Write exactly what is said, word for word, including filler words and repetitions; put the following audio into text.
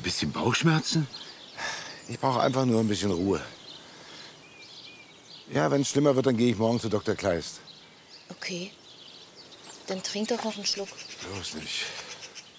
bisschen Bauchschmerzen? Ich brauche einfach nur ein bisschen Ruhe. Ja, wenn es schlimmer wird, dann gehe ich morgen zu Doktor Kleist. Okay. Dann trink doch noch einen Schluck. Bloß nicht.